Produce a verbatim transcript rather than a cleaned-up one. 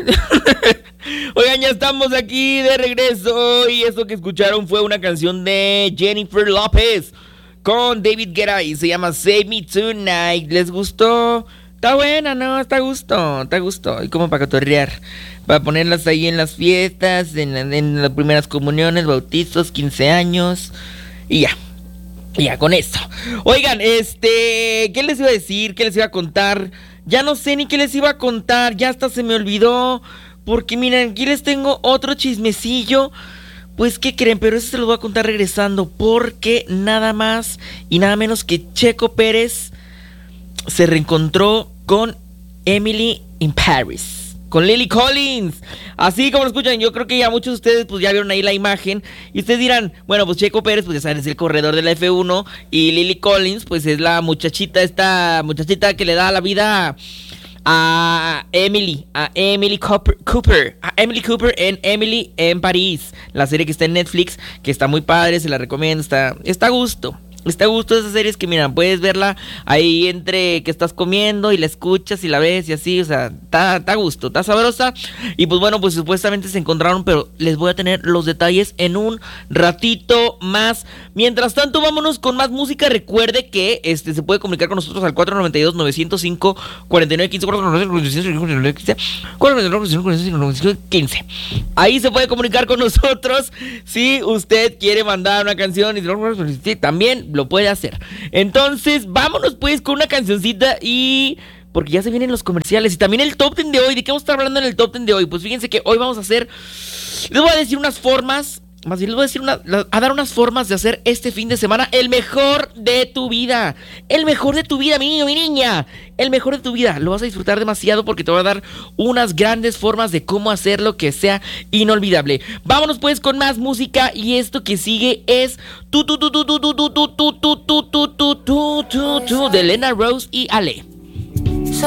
Oigan, ya estamos aquí de regreso y esto que escucharon fue una canción de Jennifer López con David Guetta y se llama Save Me Tonight. ¿Les gustó? Está buena, ¿no? Está a gusto, está a gusto. Y como para cotorrear, para ponerlas ahí en las fiestas, en, en las primeras comuniones, bautizos, quince años y ya. Y ya con esto. Oigan, este, ¿qué les iba a decir? ¿Qué les iba a contar? Ya no sé ni qué les iba a contar, ya hasta se me olvidó. Porque miren, aquí les tengo otro chismecillo. Pues, ¿qué creen? Pero eso se los voy a contar regresando. Porque nada más y nada menos que Checo Pérez se reencontró con Emily in Paris, con Lily Collins. Así como lo escuchan, yo creo que ya muchos de ustedes pues ya vieron ahí la imagen. Y ustedes dirán, bueno, pues Checo Pérez, pues ya saben, es el corredor de la F uno. Y Lily Collins, pues es la muchachita, esta muchachita que le da la vida a Emily, a Emily Cooper, Cooper, a Emily Cooper en Emily en París, la serie que está en Netflix, que está muy padre, se la recomiendo, está, está a gusto. Está a gusto de esas series que, mira, puedes verla ahí entre que estás comiendo y la escuchas y la ves y así, o sea, está, está a gusto, está sabrosa. Y pues bueno, pues supuestamente se encontraron, pero les voy a tener los detalles en un ratito más. Mientras tanto, vámonos con más música. Recuerde que este se puede comunicar con nosotros al cuatro nueve dos, nueve cero cinco, cuatro nueve uno cinco, cuatro nueve uno cinco. Ahí se puede comunicar con nosotros si usted quiere mandar una canción y también lo puede hacer. Entonces, vámonos pues con una cancioncita y... porque ya se vienen los comerciales y también el top ten de hoy. ¿De qué vamos a estar hablando en el top ten de hoy? Pues fíjense que hoy vamos a hacer... les voy a decir unas formas... más bien les voy a decir una, a dar unas formas de hacer este fin de semana el mejor de tu vida. El mejor de tu vida, mi niño, mi niña. El mejor de tu vida. Lo vas a disfrutar demasiado porque te voy a dar unas grandes formas de cómo hacerlo que sea inolvidable. Vámonos pues con más música y esto que sigue es tu tu tu tu tu tu tu tu tu tu tu tu tu tu de Lena Rose y Ale.